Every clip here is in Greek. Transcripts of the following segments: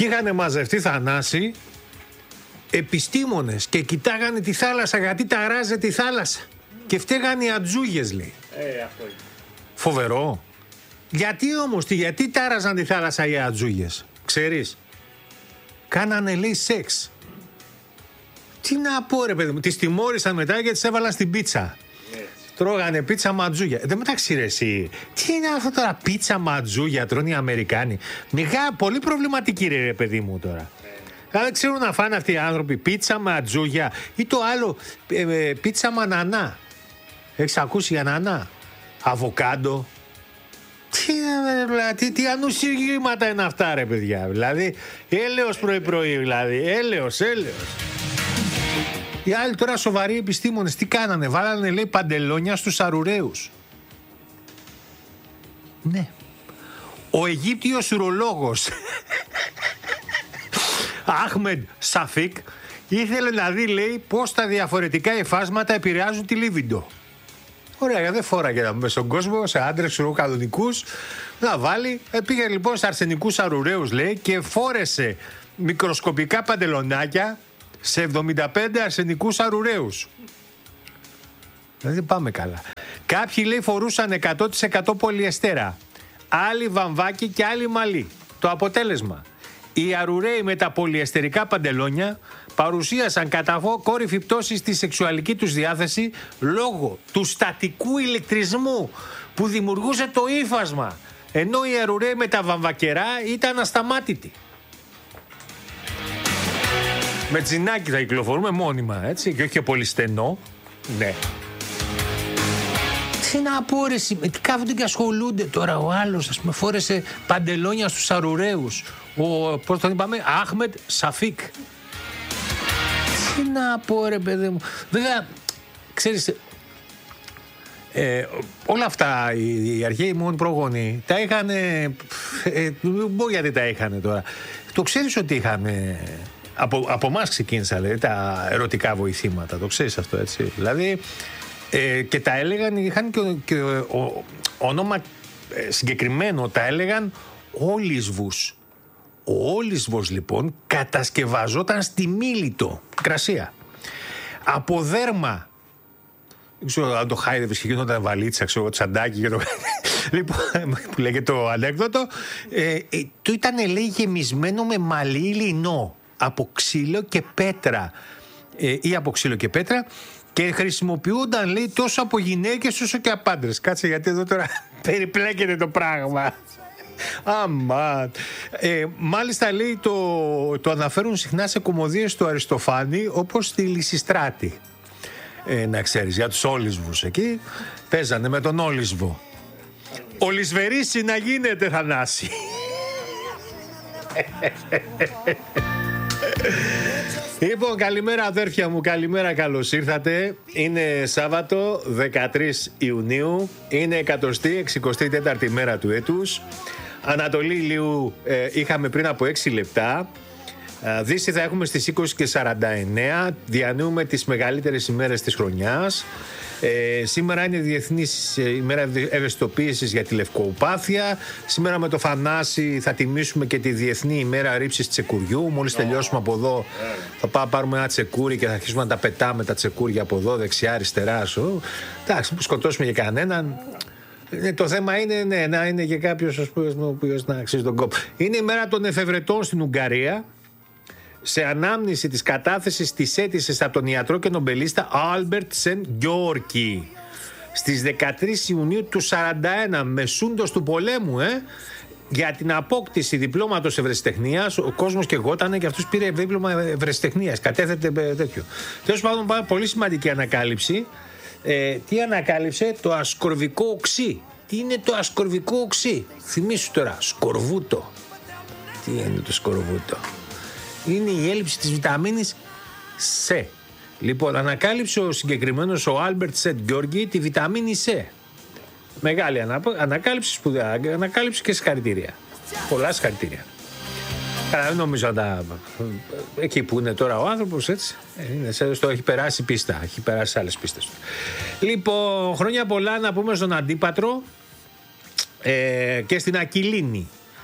Και είχαν μαζευτεί, Θανάση, επιστήμονες και κοιτάγανε τη θάλασσα γιατί ταράζεται η θάλασσα. Και φταίγανε οι ατζούγες, λέει. Αυτό είναι. Φοβερό. Γιατί όμως, γιατί τάραζαν τη θάλασσα οι ατζούγες, ξέρεις? Κάνανε, λέει, σεξ. Τι να πω, ρε παιδί μου, τις τιμώρησαν μετά και τις έβαλαν στην πίτσα. Τρώγανε πίτσα ματζούγια. Δεν μεταξύ, ρε εσύ, τι είναι αυτό τώρα, πίτσα ματζούγια τρώνε οι Αμερικάνοι? Πολύ προβληματική, ρε παιδί μου τώρα. Δεν ξέρουν να φάνε αυτοί οι άνθρωποι πίτσα ματζούγια ή το άλλο, πίτσα με ανανά. Έχεις ακούσει για ανανά? Αβοκάντο. Τι ανουσίγματα είναι αυτά, ρε παιδιά? Δηλαδή, έλεος πρωί-πρωί, δηλαδή, έλεος. Οι άλλοι τώρα σοβαροί επιστήμονες τι κάνανε? Βάλανε, λέει, παντελόνια στους αρουραίους. Ναι. Ο Αιγύπτιος ουρολόγος Αχμεντ Σαφίκ ήθελε να δει, λέει, πώς τα διαφορετικά υφάσματα επηρεάζουν τη λίβιντο. Ωραία, δεν φόραγε να πούμε στον κόσμο, σε άντρες κανονικούς, να βάλει. Πήγε λοιπόν σε αρσενικούς αρουραίους, λέει, και φόρεσε μικροσκοπικά παντελονάκια σε 75 αρσενικούς αρουραίους. Δηλαδή πάμε καλά. Κάποιοι, λέει, φορούσαν 100% πολυεστέρα, άλλοι βαμβάκι και άλλοι μαλλί. Το αποτέλεσμα, οι αρουραίοι με τα πολυεστερικά παντελόνια παρουσίασαν κατά κόρυφη πτώση στη σεξουαλική τους διάθεση λόγω του στατικού ηλεκτρισμού που δημιουργούσε το ύφασμα, ενώ οι αρουραίοι με τα βαμβακερά ήταν ασταμάτητοι. Με τζινάκι θα κυκλοφορούμε μόνιμα, έτσι, και όχι και πολύ στενό. Ναι. Τι να πω, ρε, τι κάθονται και ασχολούνται τώρα? Ο άλλος, ας πούμε, φόρεσε παντελόνια στους αρουραίους. Πώς τον είπαμε? Αχμεντ Σαφίκ. Τι να πω, ρε παιδί μου. Βέβαια, ξέρεις, όλα αυτά οι αρχαίοι μόνοι πρόγονοι τα είχαν. Δεν πω γιατί τα είχαν τώρα. Το ξέρεις ότι είχαν. Από εμάς ξεκίνησαν, δηλαδή, τα ερωτικά βοηθήματα. Το ξέρεις αυτό, έτσι? Δηλαδή, και τα έλεγαν, είχαν και όνομα συγκεκριμένο, τα έλεγαν όλισβους. Ο όλισβος, λοιπόν, κατασκευαζόταν στη Μίλητο, Κρασία, από δέρμα. Δεν ξέρω αν το χάιδευες και γινόταν βαλίτσα, ξέρω, τσαντάκι και το... Λοιπόν, που λέγεται το ανέκδοτο, το ήταν, λέει, γεμισμένο με μαλλί λινό από ξύλο και πέτρα, ή από ξύλο και πέτρα, και χρησιμοποιούνταν, λέει, τόσο από γυναίκες όσο και από άντρες. Κάτσε, γιατί εδώ τώρα περιπλέκεται το πράγμα. Αμά. Μάλιστα, λέει, το αναφέρουν συχνά σε κωμωδίες του Αριστοφάνη, όπως τη Λυσιστράτη. Να ξέρεις, για τους όλισβους εκεί παίζανε με τον όλισβο. Ολισβερίσι να γίνεται, Θανάση. Λοιπόν, καλημέρα αδέρφια μου, καλημέρα, καλώς ήρθατε. Είναι Σάββατο 13 Ιουνίου, είναι 164η μέρα του έτους. Ανατολή ηλίου είχαμε πριν από 6 λεπτά. Δύση θα έχουμε στις 20:49. Διανύουμε τις μεγαλύτερες ημέρες της χρονιάς. Σήμερα είναι Διεθνής ημέρα ευαισθητοποίησης για τη λευκοπάθεια. Σήμερα με το Θανάση θα τιμήσουμε και τη Διεθνή ημέρα ρήψης τσεκουριού. Μόλις τελειώσουμε από εδώ θα πάρουμε ένα τσεκούρι και θα αρχίσουμε να τα πετάμε τα τσεκούρια από εδώ, δεξιά, αριστερά. Εντάξει, που σκοτώσουμε και κανέναν. Το θέμα είναι, να είναι και κάποιος, ας πούμε, ο οποίος να αξίζει τον κόπο. Είναι η μέρα των εφευρετών στην Ουγγαρία, σε ανάμνηση της κατάθεσης της αίτησης από τον ιατρό και νομπελίστα Άλμπερτ Σεν Γκιόρκι στις 13 Ιουνίου του 41, μεσούντος του πολέμου, για την απόκτηση διπλώματος ευρεσιτεχνίας. Ο κόσμος και γότανε και αυτός πήρε δίπλωμα ευρεσιτεχνίας, κατέθετε τέτοιο. Τέλος πάντων, πολύ σημαντική ανακάλυψη. Τι ανακάλυψε? Το ασκορβικό οξύ. Τι είναι το ασκορβικό οξύ? Θυμήσου τώρα, σκορβούτο. Τι είναι το σκορβούτο? Είναι η έλλειψη της βιταμίνης C. Λοιπόν, ανακάλυψε ο συγκεκριμένος ο Άλμπερτ Σεν Γκιόρκι τη βιταμίνη C. Μεγάλη ανακάλυψη, σπουδαία ανακάλυψη και συγχαρητήρια. Πολλά συγχαρητήρια. Δεν νομίζω να εκεί που είναι τώρα ο άνθρωπος, έτσι. Έχει περάσει πίστα, έχει περάσει άλλες πίστες. Λοιπόν, χρόνια πολλά να πούμε στον Αντίπατρο και στην Ακυλίνη.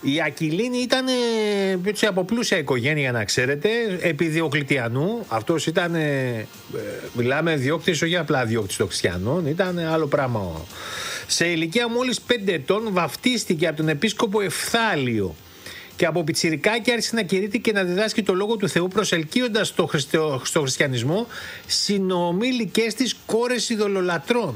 Η Ακυλίνη ήταν έτσι, από πλούσια οικογένεια, να ξέρετε, επί Διοκλητιανού. Αυτός ήταν, μιλάμε, διώκτης, όχι απλά διώκτης των χριστιανών, ήταν άλλο πράγμα. Σε ηλικία μόλις 5 ετών βαφτίστηκε από τον επίσκοπο Ευθάλιο και από πιτσιρικάκι άρχισε να κηρύττει και να διδάσκει το λόγο του Θεού, προσελκύοντας στο χριστιανισμό συνομήλικες της κόρες ειδωλολατρών.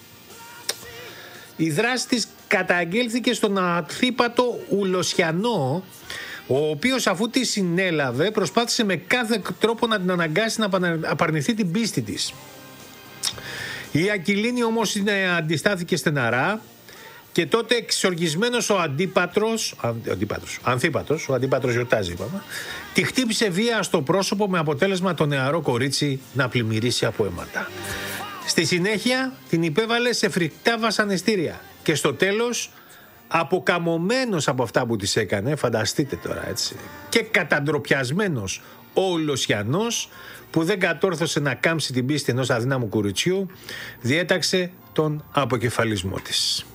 Η δράση της καταγγέλθηκε στον Ανθίπατο Ουλοσιανό, ο οποίος, αφού τη συνέλαβε, προσπάθησε με κάθε τρόπο να την αναγκάσει να απαρνηθεί την πίστη της. Η Ακυλίνη όμως αντιστάθηκε στεναρά και τότε εξοργισμένος ο Ανθίπατος, ο Αντίπατρος γιορτάζει, είπαμε, τη χτύπησε βία στο πρόσωπο με αποτέλεσμα το νεαρό κορίτσι να πλημμυρίσει από αίματα. Στη συνέχεια την υπέβαλε σε φρικτά βασανιστήρια και στο τέλος, αποκαμωμένος από αυτά που της έκανε, φανταστείτε τώρα, έτσι, και καταντροπιασμένος ο Ουλοσιανός, που δεν κατόρθωσε να κάμψει την πίστη ενός αδύναμου κοριτσιού, διέταξε τον αποκεφαλισμό της.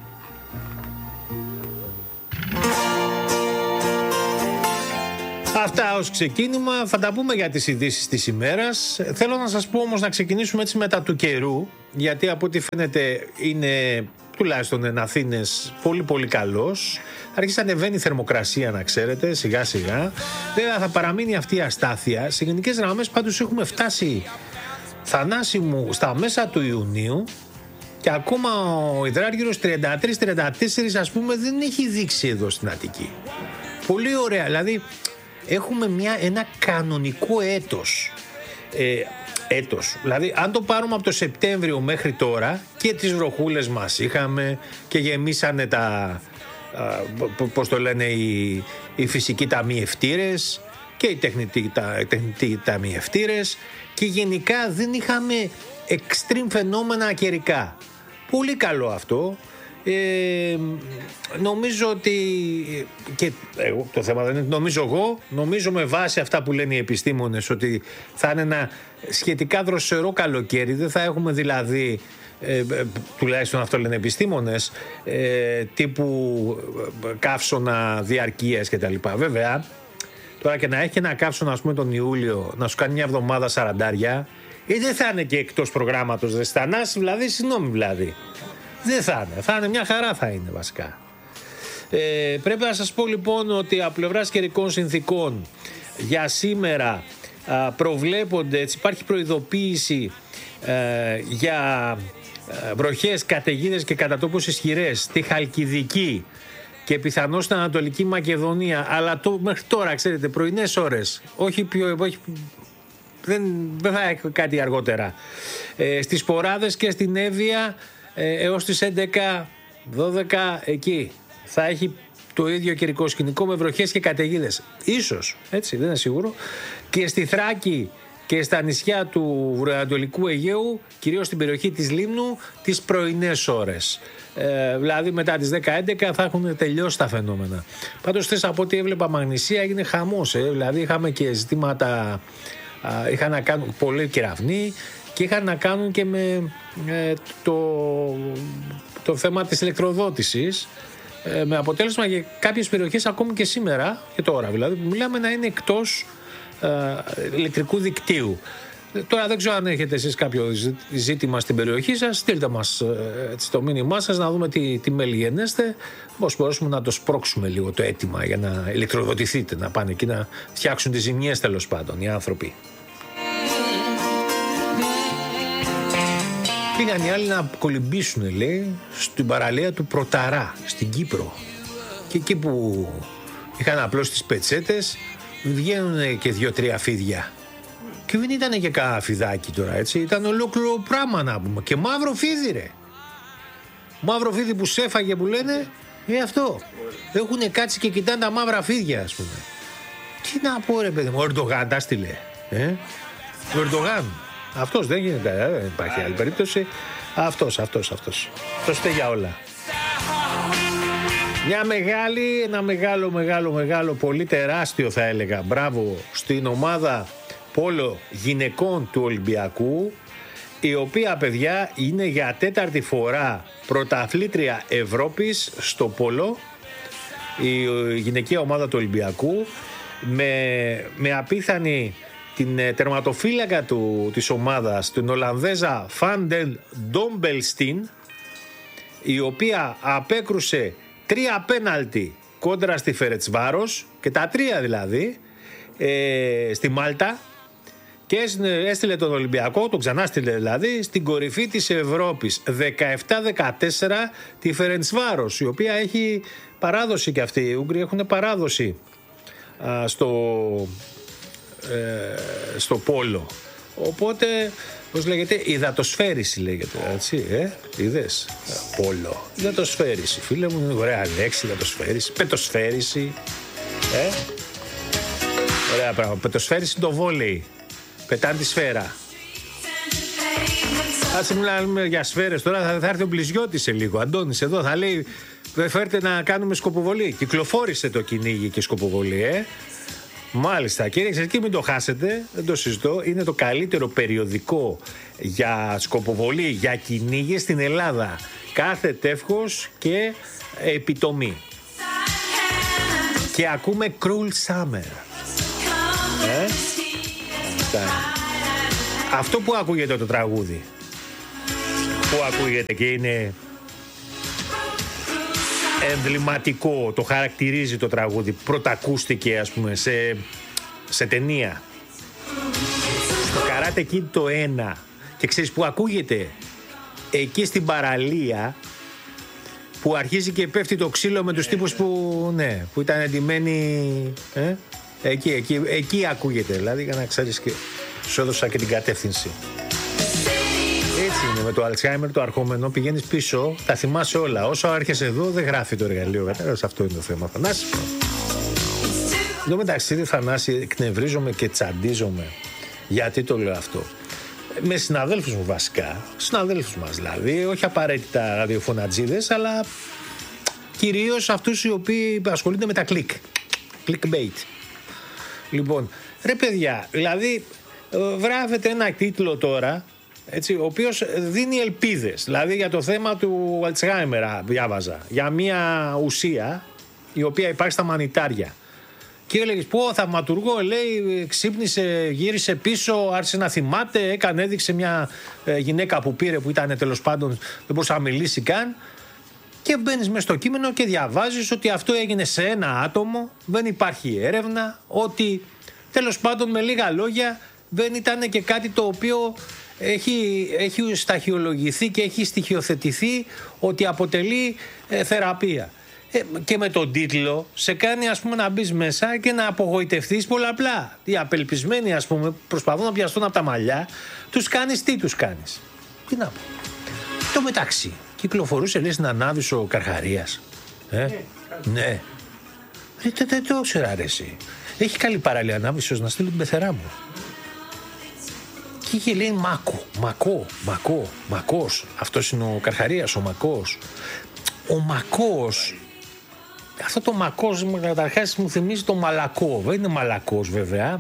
Αυτά ως ξεκίνημα, θα τα πούμε για τις ειδήσεις της ημέρας. Θέλω να σας πω όμως να ξεκινήσουμε έτσι μετά του καιρού, γιατί από ό,τι φαίνεται είναι, τουλάχιστον εν Αθήνες, πολύ πολύ καλός. Αρχίζει να ανεβαίνει η θερμοκρασία, να ξέρετε, σιγά σιγά. Βέβαια θα παραμείνει αυτή η αστάθεια. Σε γενικές γραμμές πάντως έχουμε φτάσει θανάσιμου στα μέσα του Ιουνίου και ακόμα ο υδράργυρος 33-34 ας πούμε δεν έχει δείξει εδώ στην Αττική. Πολύ ωραία, δηλαδή έχουμε ένα κανονικό έτος. Δηλαδή αν το πάρουμε από το Σεπτέμβριο μέχρι τώρα, και τις βροχούλες μας είχαμε και γεμίσανε τα, πώς το λένε, οι φυσικοί ταμιευτήρες και οι τεχνητοί ταμιευτήρες, και γενικά δεν είχαμε extreme φαινόμενα καιρικά. Πολύ καλό αυτό. Νομίζω ότι, και το θέμα δεν είναι νομίζω εγώ, νομίζω με βάση αυτά που λένε οι επιστήμονες ότι θα είναι ένα σχετικά δροσερό καλοκαίρι. Δεν θα έχουμε δηλαδή, τουλάχιστον αυτό λένε επιστήμονες, τύπου καύσωνα διαρκείας κτλ. Βέβαια τώρα και να έχει ένα καύσωνα, ας πούμε, τον Ιούλιο να σου κάνει μια εβδομάδα σαραντάρια, δεν θα είναι και εκτός προγράμματος, δεν στανάσει δηλαδή, συγγνώμη δηλαδή. Δεν θα είναι μια χαρά, θα είναι βασικά. Πρέπει να σας πω λοιπόν ότι από πλευράς καιρικών συνθήκων για σήμερα προβλέπονται, έτσι, υπάρχει προειδοποίηση για βροχές, καταιγίδες και κατά τόπους ισχυρές στη Χαλκιδική και πιθανώς στην Ανατολική Μακεδονία, αλλά μέχρι τώρα, ξέρετε, πρωινές ώρες, δεν θα έχει κάτι αργότερα. Στις Ποράδες και στην Εύβοια έως τις 11-12 εκεί θα έχει το ίδιο καιρικό σκηνικό με βροχές και καταιγίδες. Ίσως, έτσι, δεν είναι σίγουρο. Και στη Θράκη και στα νησιά του βορειοανατολικού Αιγαίου, κυρίως στην περιοχή της Λίμνου, τις πρωινές ώρες. Δηλαδή μετά τις 10-11 θα έχουν τελειώσει τα φαινόμενα. Πάντως χθες από ό,τι έβλεπα Μαγνησία έγινε χαμός. Δηλαδή είχαμε και ζητήματα, είχαν να κάνουν πολλοί κεραυνοί και είχαν να κάνουν και με το θέμα της ηλεκτροδότησης, με αποτέλεσμα για κάποιες περιοχές ακόμη και σήμερα και τώρα δηλαδή που μιλάμε να είναι εκτός ηλεκτρικού δικτύου. Τώρα δεν ξέρω αν έχετε εσείς κάποιο ζήτημα στην περιοχή σας, στείλτε μας το μήνυμά σας να δούμε τι μελιγενέστε, πώς μπορούμε να το σπρώξουμε λίγο το αίτημα για να ηλεκτροδοτηθείτε, να πάνε εκεί να φτιάξουν τις ζημιές τέλος πάντων οι άνθρωποι. Πήγαν οι άλλοι να κολυμπήσουν, λέει, στην παραλία του Πρωταρά, στην Κύπρο. Και εκεί που είχαν απλώς τις πετσέτες, βγαίνουν και 2-3 φίδια. Και δεν ήταν και κανένα φιδάκι τώρα, έτσι. Ήταν ολόκληρο πράγμα, να πούμε. Και μαύρο φίδι, ρε. Μαύρο φίδι που σέφαγε, που λένε, αυτό. Έχουνε κάτσει και κοιτάνε τα μαύρα φίδια, ας πούμε. Τι να πω, ρε παιδί μου, ο Ερντογάν τα στείλε. Ο Ερντογάν. Αυτός δεν γίνεται, δεν υπάρχει άλλη περίπτωση. Αυτός. Το στέγει για όλα. Ένα μεγάλο, πολύ τεράστιο θα έλεγα, μπράβο στην ομάδα πόλο γυναικών του Ολυμπιακού, η οποία, παιδιά, είναι για 4η φορά πρωταθλήτρια Ευρώπης στο πόλο. η γυναικεία ομάδα του Ολυμπιακού με απίθανη την τερματοφύλακα της ομάδας, την Ολλανδέζα Φαντεν Ντόμπελστιν, η οποία απέκρουσε 3 πέναλτι κόντρα στη Φερεντσβάρος, και τα 3 δηλαδή στη Μάλτα, και έστειλε τον Ολυμπιακό, τον ξανάστειλε δηλαδή, στην κορυφή της Ευρώπης 17-14 τη Φερεντσβάρος, η οποία έχει παράδοση, και αυτοί οι Ούγγροι έχουν παράδοση στο πόλο. Οπότε, πώς λέγεται, υδατοσφαίριση λέγεται, έτσι, είδες, πόλο, υδατοσφαίριση, φίλε μου, είναι ωραία λέξη, υδατοσφαίριση, πετοσφαίριση, ωραία πράγμα, πετοσφαίριση το βόλεϊ, πετάνε τη σφαίρα. Ας μιλάμε για σφαίρες τώρα, θα έρθει ο Μπλιζιώτης σε λίγο, Αντώνης εδώ, θα λέει, φέρτε να κάνουμε σκοποβολή, κυκλοφόρησε το κυνήγι και σκοποβολή, Μάλιστα, κύριε Ξερκή, μην το χάσετε, δεν το συζητώ. Είναι το καλύτερο περιοδικό για σκοποβολή, για κυνήγι στην Ελλάδα. Κάθε τεύχος και επιτομή. Και ακούμε Cruel Summer. Αυτό που ακούγεται το τραγούδι, που ακούγεται και είναι εμβληματικό, το χαρακτηρίζει το τραγούδι, πρωτακούστηκε ας πούμε σε ταινία, στο Karate Kid το 1, και ξέρεις που ακούγεται? Εκεί στην παραλία που αρχίζει και πέφτει το ξύλο με τους τύπους που ήταν εντυμένοι, εκεί ακούγεται, δηλαδή, για να ξέρεις, και σου έδωσα και την κατεύθυνση. Έτσι είναι με το Alzheimer, το αρχόμενο, πηγαίνεις πίσω, τα θυμάσαι όλα. Όσο άρχεσαι εδώ δεν γράφει το εργαλείο, κατάλαβες, αυτό είναι το θέμα. Θανάση. Εδώ μεταξύ, Θανάση, εκνευρίζομαι και τσαντίζομαι. Γιατί το λέω αυτό? Με συναδέλφους μου βασικά, συναδέλφους μας δηλαδή, όχι απαραίτητα ραδιοφωνατζίδες, αλλά κυρίως αυτούς οι οποίοι ασχολούνται με τα clickbait. Λοιπόν, ρε παιδιά, δηλαδή γράφεται ένα τίτλο τώρα, έτσι, ο οποίος δίνει ελπίδες, δηλαδή για το θέμα του Alzheimer, διάβαζα, για μια ουσία η οποία υπάρχει στα μανιτάρια. Και έλεγες, πω, θαυματουργό, λέει, ξύπνησε, γύρισε πίσω, άρχισε να θυμάται, έδειξε μια γυναίκα που πήρε, που ήταν τέλος πάντων, δεν μπορούσε να μιλήσει καν. Και μπαίνεις μες στο κείμενο και διαβάζεις ότι αυτό έγινε σε ένα άτομο, δεν υπάρχει έρευνα, ότι τέλος πάντων, με λίγα λόγια, δεν ήταν και κάτι το οποίο έχει σταχυολογηθεί και έχει στοιχειοθετηθεί ότι αποτελεί θεραπεία. Και με τον τίτλο σε κάνει, ας πούμε, να μπεις μέσα και να απογοητευτείς πολλαπλά. Οι απελπισμένοι, ας πούμε, προσπαθούν να πιαστούν από τα μαλλιά, τους κάνεις τι τους κάνεις? Τι να πω. Το μεταξύ, κυκλοφορούσε, λέει, στην Ανάβησο ο Καρχαρίας. Ναι. Δεν το ήξερα, ρε εσύ. Έχει καλή παραλία Ανάβησος, να στείλω την πεθερά μου. Και είχε, λέει, Μακός. Αυτός είναι ο Καρχαρίας, ο Μακός. Ο Μακός, αυτό το Μακός καταρχάς μου θυμίζει το Μαλακό. Δεν είναι Μαλακός βέβαια,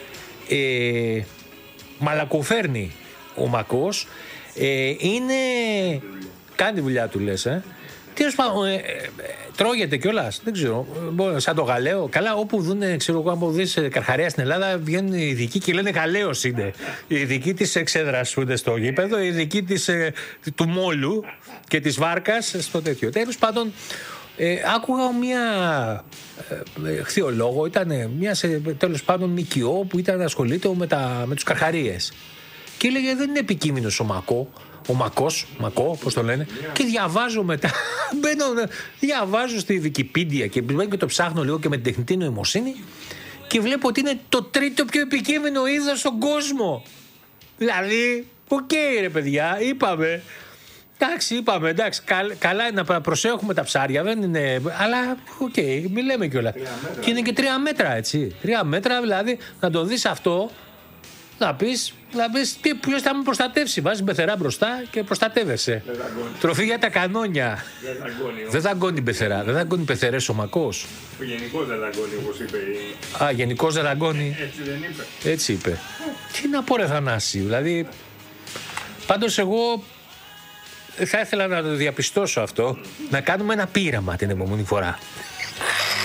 μαλακοφέρνει ο Μακός, είναι, κάνει τη δουλειά του, λες, Τέλος πάντων, τρώγεται κιόλας, δεν ξέρω, σαν το γαλαίο. Καλά, όπου δουν, ξέρω εγώ, αν δεις Καρχαρία στην Ελλάδα, βγαίνουν οι ειδικοί και λένε γαλαίος είναι. Οι ειδικοί της εξέδρας που είναι στο γήπεδο, οι ειδικοί του μόλου και της βάρκας στο τέτοιο. Τέλος πάντων, άκουγα μια χθιολόγο, ήταν μια τέλος πάντων ΜΚΟ που ασχολείται με τους Καρχαρίες. Και έλεγε, δεν είναι επικείμενος ο Μακό, πώς το λένε, και διαβάζω μετά, διαβάζω στη Wikipedia και μπαίνω και το ψάχνω λίγο και με την τεχνητή νοημοσύνη και βλέπω ότι είναι το τρίτο πιο επικείμενο είδος στον κόσμο. Δηλαδή, ρε παιδιά, είπαμε, εντάξει, καλά είναι να προσέχουμε τα ψάρια, δεν είναι, αλλά μη λέμε κιόλα. Και είναι και 3 μέτρα, έτσι, 3 μέτρα, δηλαδή, να το δεις αυτό, να πεις ποιος θα με προστατεύσει. Βάζεις πεθερά μπροστά και προστατεύεσαι. Τροφή για τα κανόνια. Δεν δαγκώνει πεθερά. Δεν δαγκώνει πεθερές ο Μακός. Ο γενικός δεν δαγκώνει, όπως είπε. Γενικός δεν δαγκώνει. Έτσι δεν είπε. Έτσι είπε. Τι να πω, ρε Θανάση. Δηλαδή, πάντως εγώ θα ήθελα να το διαπιστώσω αυτό. Να κάνουμε ένα πείραμα την επόμενη φορά.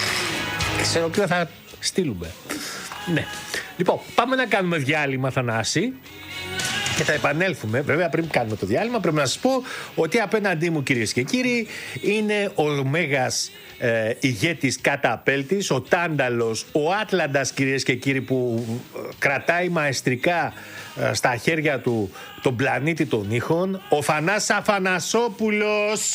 ξέρω ποιο θα στείλουμε. Ναι. Λοιπόν, πάμε να κάνουμε διάλειμμα, Θανάση. Και θα επανέλθουμε. Βέβαια, πριν κάνουμε το διάλειμμα, πρέπει να σας πω ότι απέναντί μου, κυρίες και κύριοι, είναι ο μέγας ηγέτης καταπέλτης, ο Τάνταλος, ο Άτλαντας, κυρίες και κύριοι, που κρατάει μαεστρικά στα χέρια του τον πλανήτη των ήχων, ο Φανάς Αφανασόπουλος.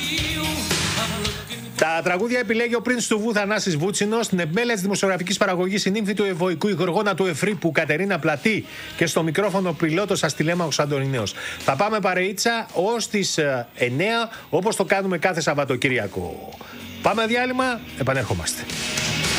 Τα τραγούδια επιλέγει ο Prince του Βου Θανάσης Βούτσινος, στην επιμέλεια της δημοσιογραφικής παραγωγής η νύμφη του Ευωικού, η Γοργόνα του Εφρίπου Κατερίνα Πλατή, και στο μικρόφωνο πιλότος Αστιλέμαχος Αντωνινέος. Θα πάμε παρεΐτσα ως τις 9, όπως το κάνουμε κάθε Σαββατοκύριακο. Πάμε διάλειμμα, επανέρχομαστε.